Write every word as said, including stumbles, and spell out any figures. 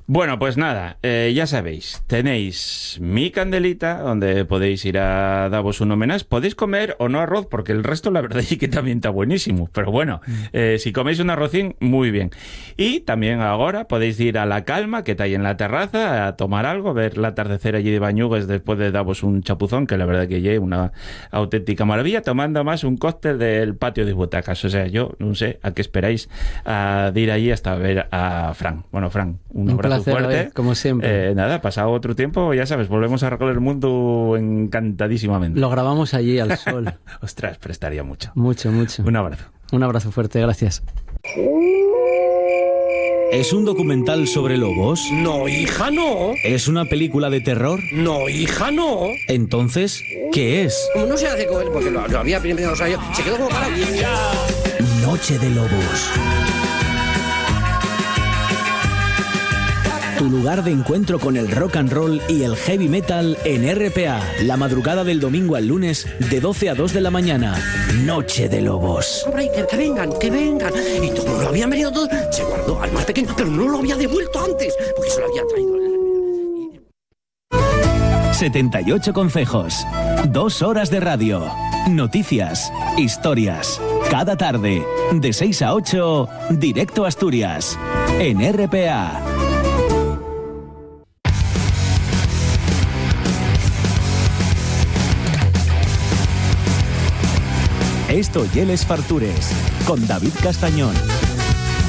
Bueno, pues nada, eh, ya sabéis, tenéis mi candelita, donde podéis ir a daros un homenaje. Podéis comer o no arroz, porque el resto la verdad es que también está buenísimo. Pero bueno, eh, si coméis un arrocín, muy bien. Y también ahora podéis ir a La Calma, que está ahí en la terraza, a tomar algo, ver el atardecer allí de Bañugues después de daros un chapuzón, que la verdad que es una auténtica maravilla, tomando más un cóctel del patio de butacas. O sea, yo no sé a qué esperáis a de ir allí hasta ver a Fran. Bueno, Fran, un, un abrazo placer, fuerte. David, como siempre. Eh, nada, pasado otro tiempo, ya sabes, volvemos a recorrer el mundo encantadísimamente. Lo grabamos allí al sol. Ostras, prestaría mucho. Mucho, mucho. Un abrazo. Un abrazo fuerte, gracias. ¿Es un documental sobre lobos? No, hija, no. ¿Es una película de terror? No, hija, no. Entonces, ¿qué es? Como no se hace con él, porque lo, lo había primero, o sea, yo, se quedó como parado. Noche de Lobos. Tu lugar de encuentro con el rock and roll y el heavy metal en R P A. La madrugada del domingo al lunes de doce a dos de la mañana. Noche de Lobos. Hombre, que, que vengan, que vengan. Y como lo habían venido todos, se guardó al más pequeño, pero no lo había devuelto antes, porque se lo había traído. setenta y ocho consejos. Dos horas de radio. Noticias. Historias. Cada tarde. De seis a ocho. Directo a Asturias. En R P A. Esto y Les Fartures, con David Castañón.